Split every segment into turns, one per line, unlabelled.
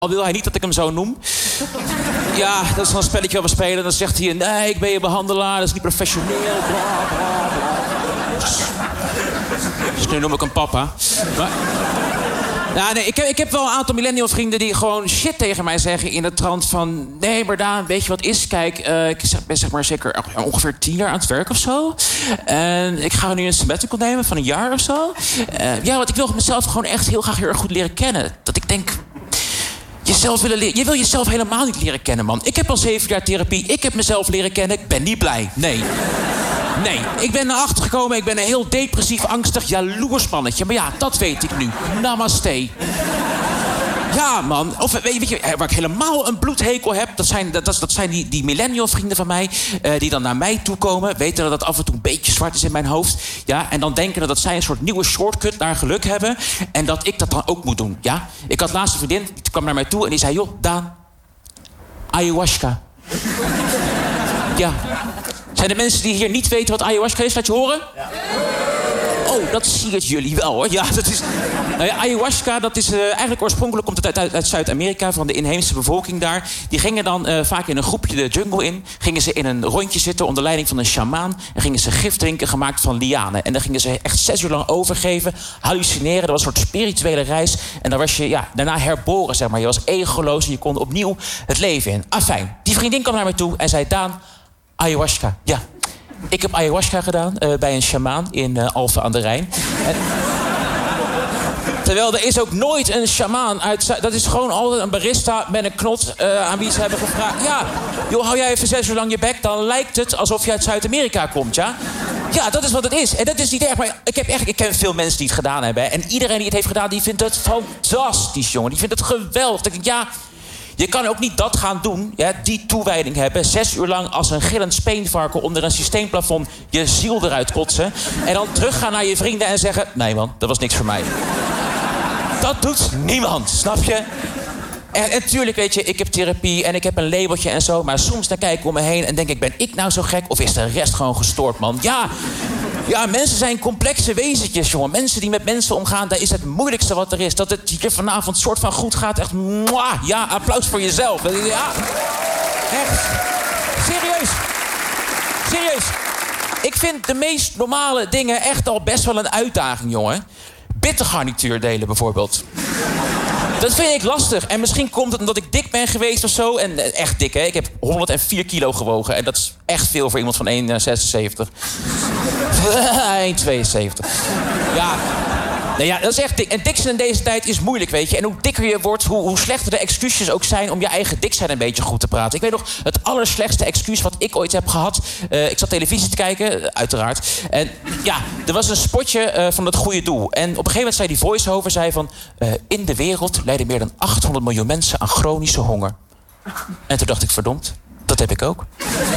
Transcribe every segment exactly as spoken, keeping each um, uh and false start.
Al wil hij niet dat ik hem zo noem. Ja, dat is dan een spelletje waar we spelen. Dan zegt hij, nee, ik ben je behandelaar. Dat is niet professioneel. Bla, bla, bla. Dus nu noem ik hem papa. Maar... Nou, nee, ik, heb, ik heb wel een aantal millennial vrienden die gewoon shit tegen mij zeggen in de trant van... Nee, maar Daan, weet je wat is? Kijk, uh, ik zeg, ben zeg maar zeker ongeveer tien jaar aan het werk of zo. En ik ga nu een sabbatical nemen van een jaar of zo. Uh, ja, want ik wil mezelf gewoon echt heel graag heel erg goed leren kennen. Dat ik denk... Jezelf willen leren. Je wil jezelf helemaal niet leren kennen, man. Ik heb al zeven jaar therapie. Ik heb mezelf leren kennen. Ik ben niet blij. Nee. Nee. Ik ben erachter gekomen. Ik ben een heel depressief, angstig, jaloers mannetje. Maar ja, dat weet ik nu. Namaste. Ja, man. Of weet je, weet je waar ik helemaal een bloedhekel heb... dat zijn, dat, dat zijn die, die millennial vrienden van mij... Uh, die dan naar mij toe komen... weten dat het af en toe een beetje zwart is in mijn hoofd... ja, en dan denken dat zij een soort nieuwe shortcut naar geluk hebben... en dat ik dat dan ook moet doen, ja. Ik had laatst een vriendin, die kwam naar mij toe en die zei... joh, Daan, ayahuasca. Ja. Zijn er mensen die hier niet weten wat ayahuasca is? Laat je horen? Ja. Oh, dat zie het jullie wel, hoor. Ja, dat is... Nou ja, ayahuasca, dat is uh, eigenlijk oorspronkelijk komt het uit, uit, uit Zuid-Amerika... van de inheemse bevolking daar. Die gingen dan uh, vaak in een groepje de jungle in. Gingen ze in een rondje zitten onder leiding van een sjamaan... en gingen ze gif drinken gemaakt van lianen. En dan gingen ze echt zes uur lang overgeven, hallucineren. Dat was een soort spirituele reis. En dan was je ja, daarna herboren, zeg maar. Je was egoloos en je kon opnieuw het leven in. Afijn, die vriendin kwam naar mij toe en zei... Daan, ayahuasca, ja... Ik heb ayahuasca gedaan uh, bij een sjamaan in uh, Alphen aan de Rijn. En... Terwijl er is ook nooit een sjamaan uit... Zu- dat is gewoon altijd een barista met een knot uh, aan wie ze hebben gevraagd... Ja, joh, hou jij even zes uur lang je bek... dan lijkt het alsof je uit Zuid-Amerika komt, ja? Ja, dat is wat het is. En dat is niet erg, maar ik, heb echt, ik ken veel mensen die het gedaan hebben. En iedereen die het heeft gedaan, die vindt het fantastisch, jongen. Die vindt het geweldig. Ik denk, ja... Je kan ook niet dat gaan doen, ja, die toewijding hebben... zes uur lang als een gillend speenvarken onder een systeemplafond... je ziel eruit kotsen... en dan teruggaan naar je vrienden en zeggen... nee man, dat was niks voor mij. Dat doet niemand, snap je? En natuurlijk, weet je, ik heb therapie en ik heb een labeltje en zo... maar soms dan kijk ik om me heen en denk ik... ben ik nou zo gek of is de rest gewoon gestoord, man? Ja, ja, mensen zijn complexe wezentjes, jongen. Mensen die met mensen omgaan, dat is het moeilijkste wat er is. Dat het hier vanavond soort van goed gaat, echt... Mwah, ja, applaus voor jezelf. Ja, echt. Serieus. Serieus. Ik vind de meest normale dingen echt al best wel een uitdaging, jongen. Bittergarnituur delen, bijvoorbeeld. Dat vind ik lastig. En misschien komt het omdat ik dik ben geweest of zo. En echt dik, hè. Ik heb honderdvier kilo gewogen. En dat is echt veel voor iemand van één komma zesenzeventig. één komma tweeënzeventig. Ja. Nou ja, dat is echt dik. En dik zijn in deze tijd is moeilijk, weet je. En hoe dikker je wordt, hoe, hoe slechter de excuses ook zijn... om je eigen dik zijn een beetje goed te praten. Ik weet nog, het allerslechtste excuus wat ik ooit heb gehad... Uh, ik zat televisie te kijken, uiteraard. En ja, er was een spotje uh, van het goede doel. En op een gegeven moment zei die voice-over zei van... Uh, in de wereld lijden meer dan achthonderd miljoen mensen aan chronische honger. En toen dacht ik, verdomd, dat heb ik ook.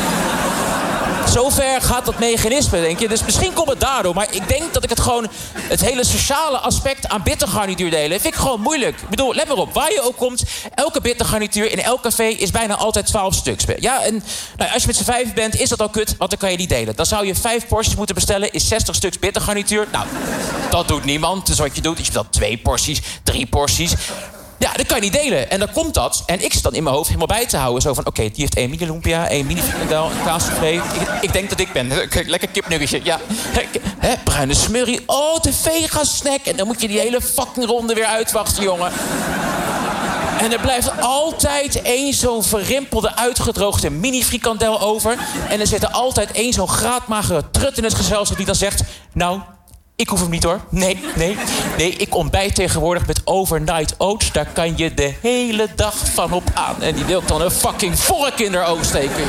Zover gaat dat mechanisme, denk je. Dus misschien komt het daardoor. Maar ik denk dat ik het gewoon... het hele sociale aspect aan bittergarnituur delen... vind ik gewoon moeilijk. Ik bedoel, let maar op. Waar je ook komt... elke bittergarnituur in elk café is bijna altijd twaalf stuks. Ja, en nou, als je met z'n vijf bent, is dat al kut. Want dan kan je niet delen. Dan zou je vijf porties moeten bestellen... is zestig stuks bittergarnituur. Nou, dat doet niemand. Dus wat je doet, is je bestelt twee porties, drie porties... Ja, dat kan je niet delen. En dan komt dat. En ik zit dan in mijn hoofd helemaal bij te houden. Zo van, oké, okay, die heeft één mini lumpia, één mini frikandel, een kaassoufflé. Ik, ik denk dat ik ben. Lekker kipnuggetje. Ja. Hè, bruine smurrie. Oh, de vega-snack. En dan moet je die hele fucking ronde weer uitwachten, jongen. En er blijft altijd één zo'n verrimpelde, uitgedroogde mini-frikandel over. En er zit er altijd één zo'n graadmagere trut in het gezelschap die dan zegt... Nou... Ik hoef hem niet, hoor. Nee, nee. Nee, ik ontbijt tegenwoordig met overnight oats. Daar kan je de hele dag van op aan. En die wil ik dan een fucking vork in haar oog steken.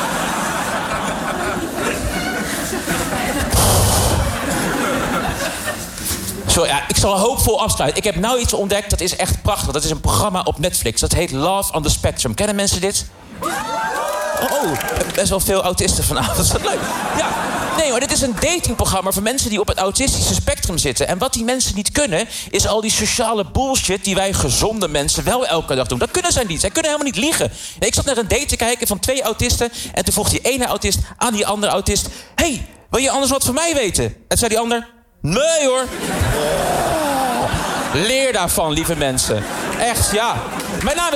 Sorry, ja, ik zal hoopvol afsluiten. Ik heb nou iets ontdekt, dat is echt prachtig. Dat is een programma op Netflix. Dat heet Love on the Spectrum. Kennen mensen dit? Oh, best wel veel autisten vanavond. Dat is dat leuk. Ja. Nee, maar dit is een datingprogramma voor mensen die op het autistische spectrum zitten. En wat die mensen niet kunnen, is al die sociale bullshit die wij gezonde mensen wel elke dag doen. Dat kunnen zij niet. Zij kunnen helemaal niet liegen. Ik zat naar een date te kijken van twee autisten. En toen vroeg die ene autist aan die andere autist... Hey, wil je anders wat van mij weten? En zei die ander... Nee hoor. Leer daarvan, lieve mensen. Echt, ja. Mijn naam is